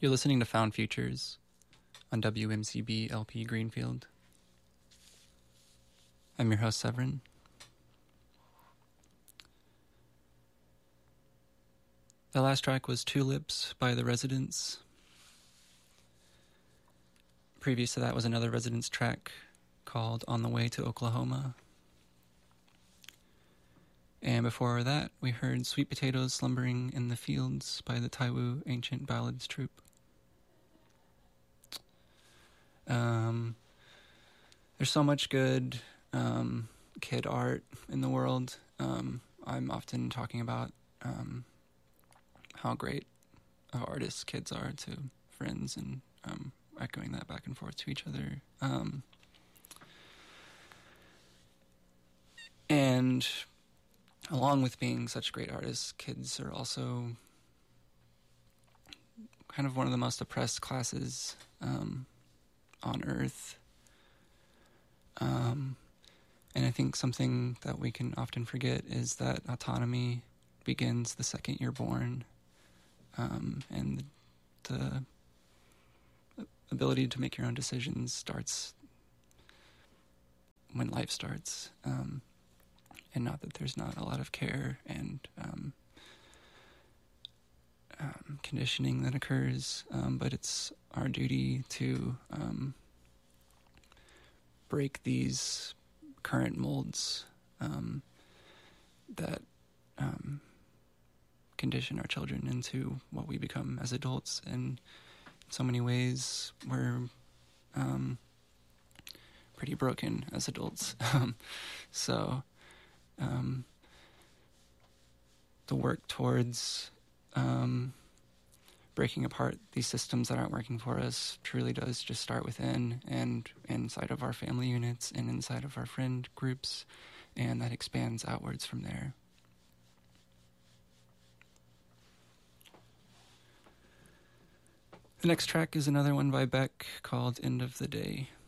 You're listening to Found Futures on WMCB LP Greenfield. I'm your host, Severin. The last track was Tulips by The Residents. Previous to that was another Residents track called On the Way to Oklahoma. And before that, we heard Sweet Potatoes Slumbering in the Fields by the Taiwu Ancient Ballads Troupe. There's so much good kid art in the world. I'm often talking about how great of artists kids are to friends, and echoing that back and forth to each other. And along with being such great artists, kids are also kind of one of the most oppressed classes on Earth. And I think something that we can often forget is that autonomy begins the second you're born, and the ability to make your own decisions starts when life starts, and not that there's not a lot of care and conditioning that occurs, but it's our duty to break these current molds that condition our children into what we become as adults. And in so many ways, we're pretty broken as adults. So the work towards breaking apart these systems that aren't working for us truly does just start within and inside of our family units and inside of our friend groups, and that expands outwards from there. The next track is another one by Beck called End of the Day.